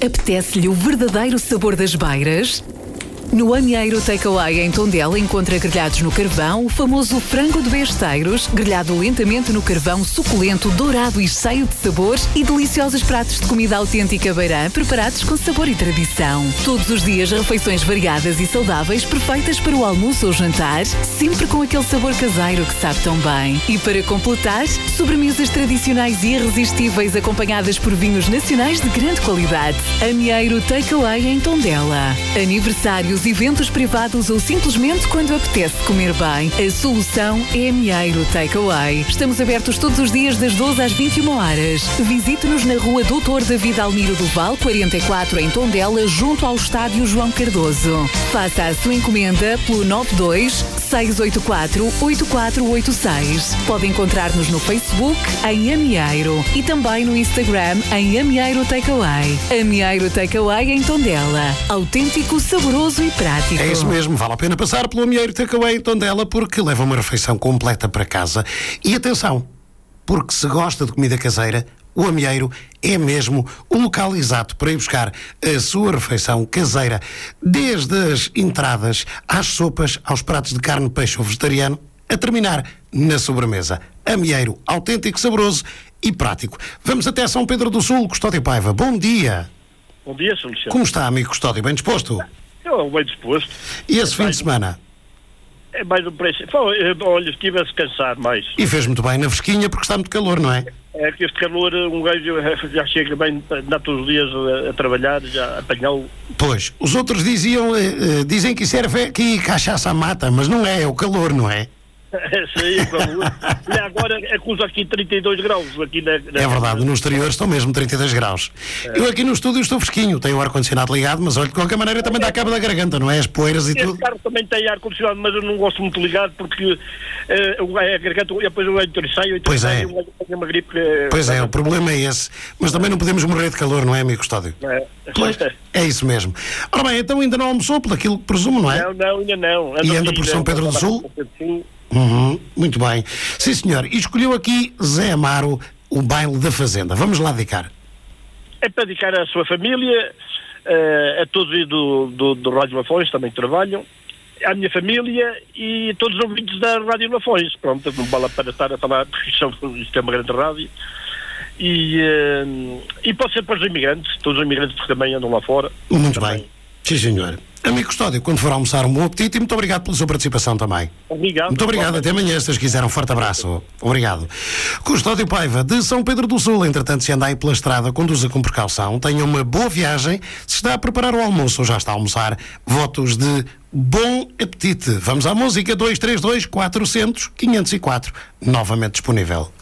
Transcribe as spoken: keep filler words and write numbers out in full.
Apetece-lhe o verdadeiro sabor das beiras? No Amieiro Takeaway em Tondela encontra grelhados no carvão, o famoso frango de besteiros, grelhado lentamente no carvão, suculento, dourado e cheio de sabor, e deliciosos pratos de comida autêntica beirã, preparados com sabor e tradição. Todos os dias refeições variadas e saudáveis, perfeitas para o almoço ou jantar, sempre com aquele sabor caseiro que sabe tão bem. E para completar, sobremesas tradicionais e irresistíveis acompanhadas por vinhos nacionais de grande qualidade. Amieiro Takeaway em Tondela. Aniversários, eventos privados ou simplesmente quando apetece comer bem, a solução é Amieiro Takeaway. Estamos abertos todos os dias das doze às vinte e uma horas. Visite-nos na rua doutor David Almiro do Val, quarenta e quatro, em Tondela, junto ao estádio João Cardoso. Faça a sua encomenda pelo nove dois, seis oito quatro, oito quatro oito seis. Pode encontrar-nos no Facebook em Amieiro e também no Instagram em Amieiro Takeaway. Amieiro Takeaway em Tondela. Autêntico, saboroso e prático. É isso mesmo, vale a pena passar pelo Amieiro Takeaway em Tondela, porque leva uma refeição completa para casa. E atenção, porque se gosta de comida caseira, o Amieiro é mesmo o local exato para ir buscar a sua refeição caseira, desde as entradas às sopas, aos pratos de carne, peixe ou vegetariano, a terminar na sobremesa. Amieiro, autêntico, saboroso e prático. Vamos até São Pedro do Sul. Custódio Paiva, bom dia. Bom dia, senhor Luciano. Como está, amigo Custódio? Bem disposto? Eu bem disposto. E esse é fim mais, de semana? É mais um preço. Olha, estive a descansar mais. E fez muito bem na fresquinha, porque está muito calor, não é? É que este calor, um gajo já chega bem, anda todos os dias a, a trabalhar, já apanhou. Pois, os outros diziam, uh, dizem que isso era que cachaça à mata, mas não é, é o calor, não é? É, sim, vamos. E agora acusa aqui trinta e dois graus. Aqui na, na... É verdade, no exterior estão mesmo trinta e dois graus. É. Eu aqui no estúdio estou fresquinho, tenho o ar-condicionado ligado, mas olha, de qualquer maneira também dá cabo da garganta, não é? As poeiras e este tudo. Este carro também tem ar-condicionado, mas eu não gosto muito ligado porque uh, a garganta, depois eu entro e saio, pois é. Eu tenho uma gripe. Pois é, o problema é esse. Mas também não podemos morrer de calor, não é, amigo Custódio? É. Pois, é isso mesmo. Ora bem, então ainda não almoçou, pelo aquilo que presumo, não é? Não, não, ainda não. Ando e anda por São Pedro do Sul? Uhum, muito bem. Sim, senhor. E escolheu aqui Zé Amaro, o baile da Fazenda. Vamos lá dedicar. É para dedicar à sua família, uh, a todos do, do, do Rádio Lafões, também que trabalham, à minha família e a todos os ouvintes da Rádio Lafões. Pronto, não vale para estar a falar, porque isto é uma grande rádio. E, uh, e pode ser para os imigrantes, todos os imigrantes que também andam lá fora. Muito também. bem. Sim, senhor. Amigo Custódio, quando for almoçar, um bom apetite e muito obrigado pela sua participação também. Obrigado. Muito obrigado. Até amanhã, se Deus quiser. Um forte abraço. Obrigado. Custódio Paiva, de São Pedro do Sul. Entretanto, se anda aí pela estrada, conduza com precaução. Tenha uma boa viagem. Se está a preparar o almoço ou já está a almoçar, votos de bom apetite. Vamos à música. Dois três dois, quatrocentos, quinhentos e quatro. Novamente disponível.